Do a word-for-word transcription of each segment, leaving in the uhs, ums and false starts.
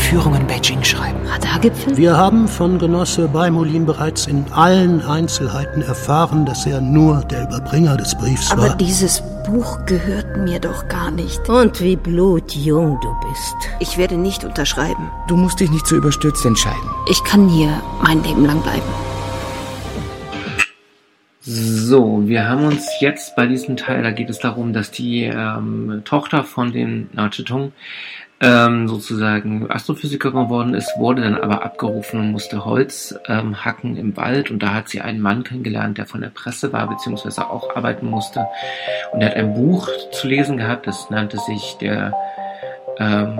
Führung in Beijing schreiben. Radargipfel? Wir haben von Genosse Baimolin bereits in allen Einzelheiten erfahren, dass er nur der Überbringer des Briefs Aber war. Aber dieses Buch gehört mir doch gar nicht. Und wie blutjung du bist. Ich werde nicht unterschreiben. Du musst dich nicht so überstürzt entscheiden. Ich kann hier mein Leben lang bleiben. So, wir haben uns jetzt bei diesem Teil, da geht es darum, dass die ähm, Tochter von den Mao Zedong ähm, sozusagen Astrophysikerin geworden ist, wurde dann aber abgerufen und musste Holz ähm, hacken im Wald, und da hat sie einen Mann kennengelernt, der von der Presse war, beziehungsweise auch arbeiten musste, und er hat ein Buch zu lesen gehabt, das nannte sich der ähm,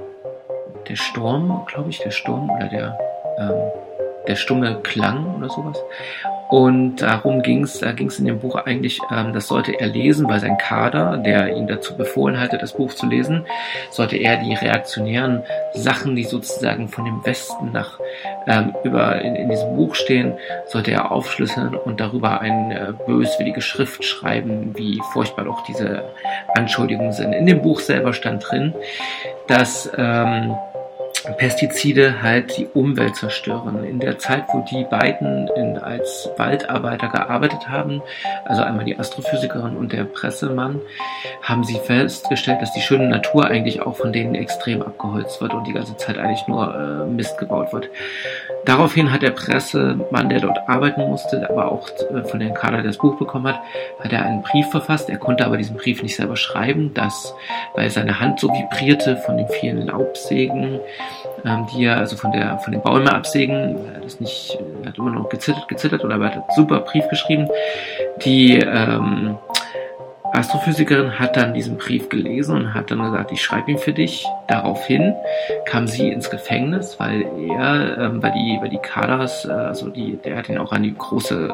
der Sturm, glaube ich, der Sturm oder der ähm, der stumme Klang oder sowas. Und darum ging es, da ging es in dem Buch eigentlich, ähm, das sollte er lesen, weil sein Kader, der ihn dazu befohlen hatte, das Buch zu lesen, sollte er die reaktionären Sachen, die sozusagen von dem Westen nach ähm, über in, in diesem Buch stehen, sollte er aufschlüsseln und darüber eine äh, böswillige Schrift schreiben, wie furchtbar doch diese Anschuldigungen sind. In dem Buch selber stand drin, dass ähm, Pestizide halt die Umwelt zerstören. In der Zeit, wo die beiden in, als Waldarbeiter gearbeitet haben, also einmal die Astrophysikerin und der Pressemann, haben sie festgestellt, dass die schöne Natur eigentlich auch von denen extrem abgeholzt wird und die ganze Zeit eigentlich nur äh, Mist gebaut wird. Daraufhin hat der Pressemann, der dort arbeiten musste, aber auch äh, von dem Kader, der das Buch bekommen hat, hat er einen Brief verfasst. Er konnte aber diesen Brief nicht selber schreiben, dass, weil seine Hand so vibrierte von den vielen Laubsägen, ähm, die er also von der von den Bäumen absägen, er hat das nicht, er hat immer noch gezittert, gezittert, oder er hat einen super Brief geschrieben. Die ähm, Astrophysikerin hat dann diesen Brief gelesen und hat dann gesagt, ich schreibe ihn für dich. Daraufhin kam sie ins Gefängnis, weil er, ähm, weil die, weil die Kaders, äh, also die, der hat ihn auch an die große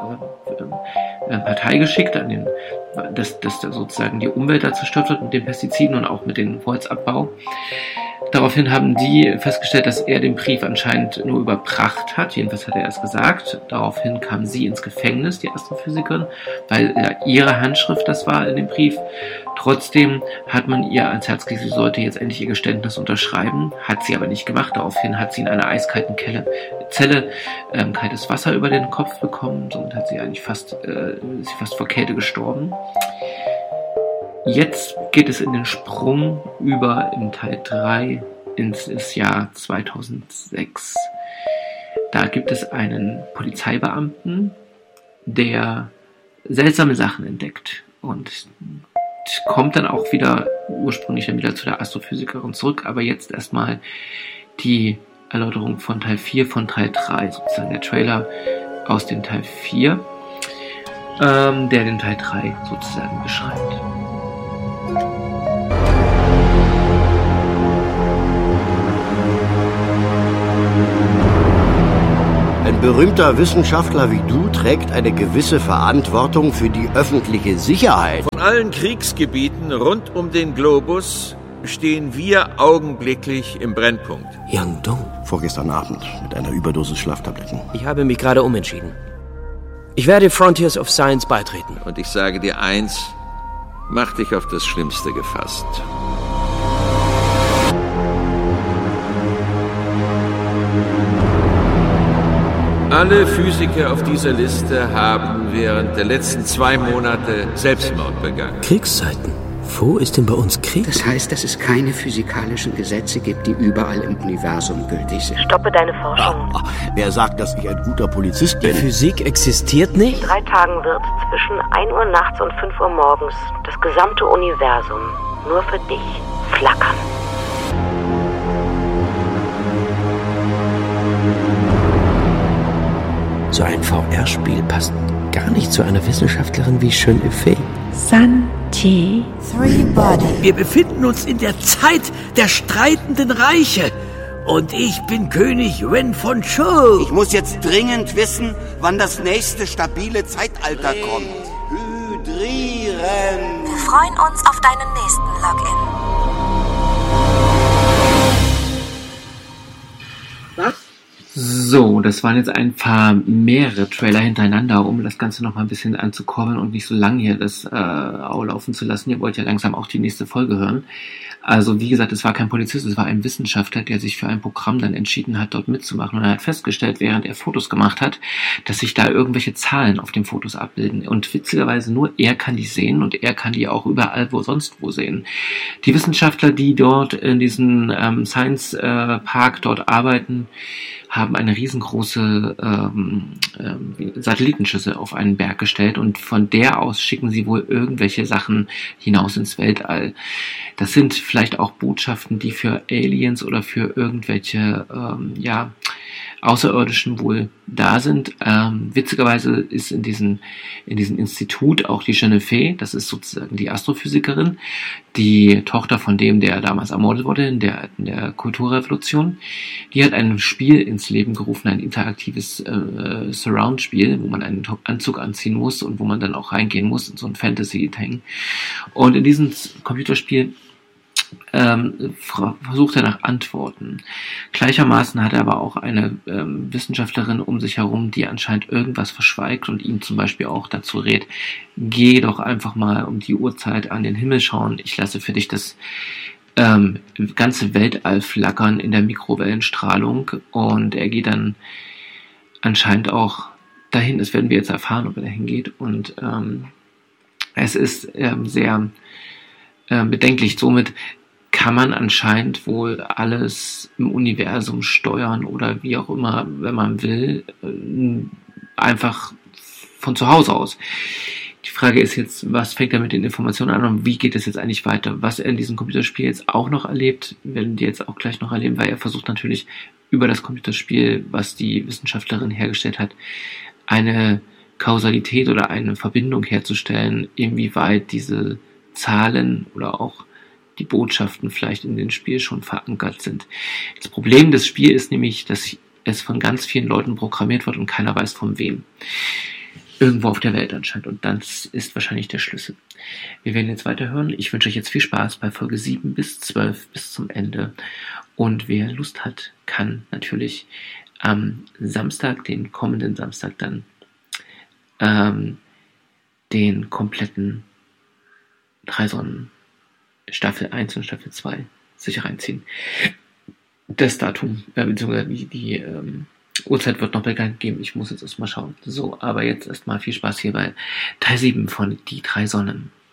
äh, äh, Partei geschickt, an den, dass, dass da sozusagen die Umwelt da zerstört wird mit den Pestiziden und auch mit dem Holzabbau. Daraufhin haben die festgestellt, dass er den Brief anscheinend nur überbracht hat. Jedenfalls hat er es gesagt. Daraufhin kam sie ins Gefängnis, die Astrophysikerin, weil ja, ihre Handschrift das war in dem Brief. Trotzdem hat man ihr ans Herz gelegt, sie sollte jetzt endlich ihr Geständnis unterschreiben. Hat sie aber nicht gemacht. Daraufhin hat sie in einer eiskalten Kelle, Zelle ähm, kaltes Wasser über den Kopf bekommen. Somit hat sie eigentlich fast, äh, sie fast vor Kälte gestorben. Jetzt geht es in den Sprung über im Teil drei ins, ins Jahr zweitausendsechs. Da gibt es einen Polizeibeamten, der seltsame Sachen entdeckt und kommt dann auch wieder ursprünglich dann wieder zu der Astrophysikerin zurück, aber jetzt erstmal die Erläuterung von Teil vier von Teil drei, sozusagen der Trailer aus dem Teil vier, ähm, der den Teil drei sozusagen beschreibt. Ein berühmter Wissenschaftler wie du trägt eine gewisse Verantwortung für die öffentliche Sicherheit. Von allen Kriegsgebieten rund um den Globus stehen wir augenblicklich im Brennpunkt. Yang Dong. Vorgestern Abend mit einer Überdosis Schlaftabletten. Ich habe mich gerade umentschieden. Ich werde Frontiers of Science beitreten. Und ich sage dir eins, mach dich auf das Schlimmste gefasst. Alle Physiker auf dieser Liste haben während der letzten zwei Monate Selbstmord begangen. Kriegszeiten? Wo ist denn bei uns Krieg? Das heißt, dass es keine physikalischen Gesetze gibt, die überall im Universum gültig sind. Stoppe deine Forschung. Ach, wer sagt, dass ich ein guter Polizist bin? Die Physik existiert nicht? In drei Tagen wird zwischen ein Uhr nachts und fünf Uhr morgens das gesamte Universum nur für dich flackern. So ein V R-Spiel passt gar nicht zu einer Wissenschaftlerin wie Shen Yufei. Santi. Three Body. Wir befinden uns in der Zeit der streitenden Reiche. Und ich bin König Wen von Chou. Ich muss jetzt dringend wissen, wann das nächste stabile Zeitalter kommt. Hydrieren. Wir freuen uns auf deinen nächsten Login. So, das waren jetzt ein paar mehrere Trailer hintereinander, um das Ganze noch mal ein bisschen anzukurbeln und nicht so lang hier das äh, laufen zu lassen. Ihr wollt ja langsam auch die nächste Folge hören. Also wie gesagt, es war kein Polizist, es war ein Wissenschaftler, der sich für ein Programm dann entschieden hat, dort mitzumachen. Und er hat festgestellt, während er Fotos gemacht hat, dass sich da irgendwelche Zahlen auf den Fotos abbilden. Und witzigerweise nur er kann die sehen und er kann die auch überall wo sonst wo sehen. Die Wissenschaftler, die dort in diesem ähm, Science äh, Park dort arbeiten, haben eine riesengroße ähm, ähm, Satellitenschüssel auf einen Berg gestellt und von der aus schicken sie wohl irgendwelche Sachen hinaus ins Weltall. Das sind vielleicht auch Botschaften, die für Aliens oder für irgendwelche ähm, ja Außerirdischen wohl da sind. Ähm, witzigerweise ist in diesem in diesem Institut auch die Genevieve, das ist sozusagen die Astrophysikerin, die Tochter von dem, der damals ermordet wurde in der, in der Kulturrevolution. Die hat ein Spiel ins Leben gerufen, ein interaktives äh, Surround-Spiel, wo man einen Anzug anziehen muss und wo man dann auch reingehen muss in so ein Fantasy-Thing. Und in diesem Computerspiel Ähm, versucht er nach Antworten. Gleichermaßen hat er aber auch eine ähm, Wissenschaftlerin um sich herum, die anscheinend irgendwas verschweigt und ihm zum Beispiel auch dazu rät, geh doch einfach mal um die Uhrzeit an den Himmel schauen, ich lasse für dich das ähm, ganze Weltall flackern in der Mikrowellenstrahlung. Und er geht dann anscheinend auch dahin, das werden wir jetzt erfahren, ob er dahin geht. Und ähm, es ist ähm, sehr bedenklich. Somit kann man anscheinend wohl alles im Universum steuern oder wie auch immer, wenn man will, einfach von zu Hause aus. Die Frage ist jetzt, was fängt er mit den Informationen an und wie geht es jetzt eigentlich weiter? Was er in diesem Computerspiel jetzt auch noch erlebt, werden wir jetzt auch gleich noch erleben, weil er versucht natürlich über das Computerspiel, was die Wissenschaftlerin hergestellt hat, eine Kausalität oder eine Verbindung herzustellen, inwieweit diese Zahlen oder auch die Botschaften vielleicht in dem Spiel schon verankert sind. Das Problem des Spiels ist nämlich, dass es von ganz vielen Leuten programmiert wird und keiner weiß von wem. Irgendwo auf der Welt anscheinend. Und das ist wahrscheinlich der Schlüssel. Wir werden jetzt weiterhören. Ich wünsche euch jetzt viel Spaß bei Folge sieben bis zwölf bis zum Ende. Und wer Lust hat, kann natürlich am Samstag, den kommenden Samstag dann, ähm, den kompletten Drei Sonnen Staffel eins und Staffel zwei sich reinziehen. Das Datum, äh, beziehungsweise die, die ähm, Uhrzeit wird noch bekannt geben. Ich muss jetzt erstmal schauen. So, aber jetzt erstmal viel Spaß hier bei Teil sieben von Die drei Sonnen.